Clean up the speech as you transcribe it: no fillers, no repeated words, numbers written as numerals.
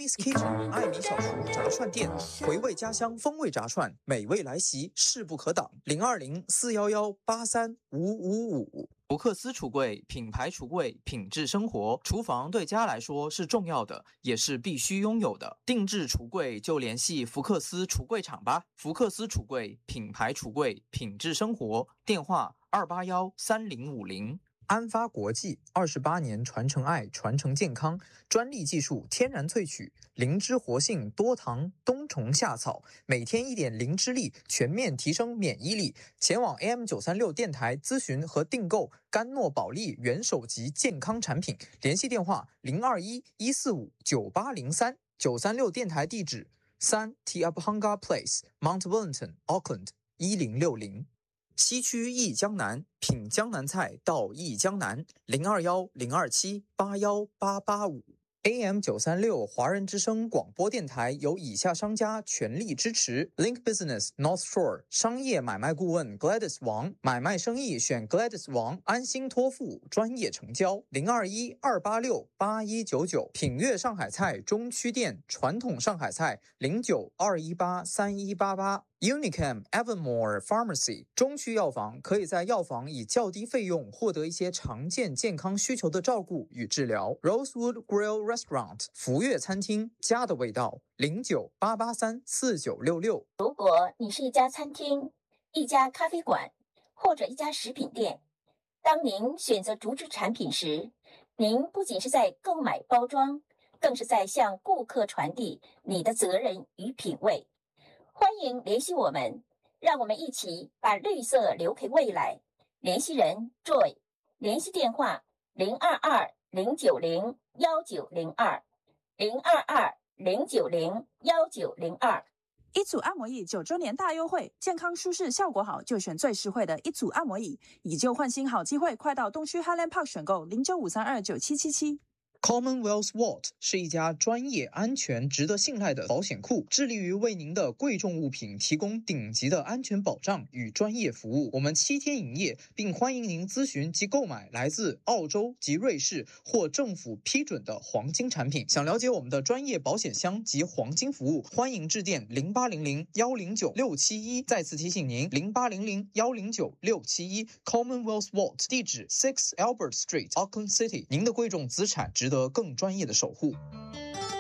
Amy's Kitchen 艾米小厨炸串店，回味家乡风味炸串，美味来袭，势不可挡。020-411-83555。福克斯橱柜，品牌橱柜，品质生活。厨房对家来说是重要的，也是必须拥有的。定制橱柜就联系福克斯橱柜厂吧。福克斯橱柜，品牌橱柜，品质生活。电话281-3050。安发国际28年传承爱，传承健康，专利技术，天然萃取，灵芝活性，多糖，冬虫夏草，每天一点灵芝力，全面提升免疫力。前往 AM936 电台咨询和订购甘诺宝利元首级健康产品，联系电话021-145-9803。936电台地址3 Tiabhanga Place Mount Wellington Auckland 1060。西区忆江南，品江南菜到忆江南，021-027-81885。AM936 华人之声广播电台由以下商家全力支持 ：Link Business North Shore 商业买卖顾问 Gladys 王，买卖生意选 Gladys 王，安心托付，专业成交。021-286-8199。品悦上海菜中区店，传统上海菜09-218-3188。Unicam Evermore Pharmacy 中区药房，可以在药房以较低费用获得一些常见健康需求的照顾与治疗。Rosewood Grill Restaurant 福悦餐厅，家的味道，09-883-4966。 如果你是一家餐厅、一家咖啡馆或者一家食品店，当您选择竹制产品时，您不仅是在购买包装，更是在向顾客传递你的责任与品味。欢迎联系我们，让我们一起把绿色留给未来。联系人 Joy， 联系电话022-090-1902 022-090-1902。 一组按摩椅9周年大优惠，健康舒适效果好就选最实惠的一组按摩椅，以旧换新好机会，快到东区 Highland Park 选购095329777。 Commonwealth Vault 是一家专业、安全、值得信赖的保险库，致力于为您的贵重物品提供顶级的安全保障与专业服务。我们7天营业，并欢迎您咨询及购买来自澳洲及瑞士或政府批准的黄金产品。想了解我们的专业保险箱及黄金服务，欢迎致电0800-109-671。再次提醒您，0800-109-671。Commonwealth Vault 地址6 Albert Street Auckland City。您的贵重资产值得更专业的守护。